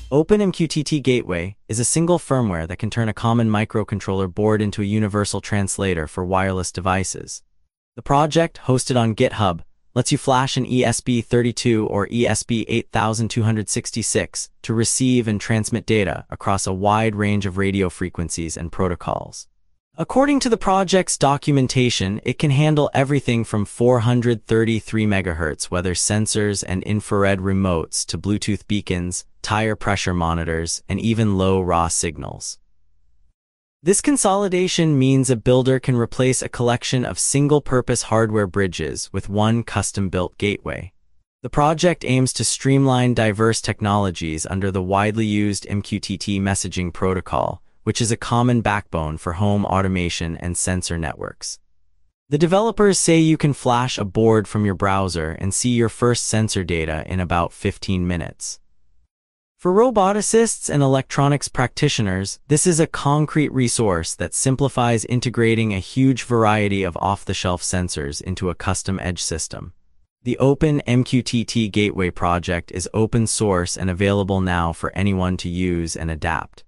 OpenMQTT Gateway is a single firmware that can turn a common microcontroller board into a universal translator for wireless devices. The project, hosted on GitHub, lets you flash an ESP32 or ESP8266 to receive and transmit data across a wide range of radio frequencies and protocols. According to the project's documentation, it can handle everything from 433 MHz weather sensors and infrared remotes to Bluetooth beacons, tire pressure monitors, and even low raw signals. This consolidation means a builder can replace a collection of single-purpose hardware bridges with one custom-built gateway. The project aims to streamline diverse technologies under the widely used MQTT messaging protocol, which is a common backbone for home automation and sensor networks. The developers say you can flash a board from your browser and see your first sensor data in about 15 minutes. For roboticists and electronics practitioners, this is a concrete resource that simplifies integrating a huge variety of off-the-shelf sensors into a custom edge system. The OpenMQTT Gateway project is open source and available now for anyone to use and adapt.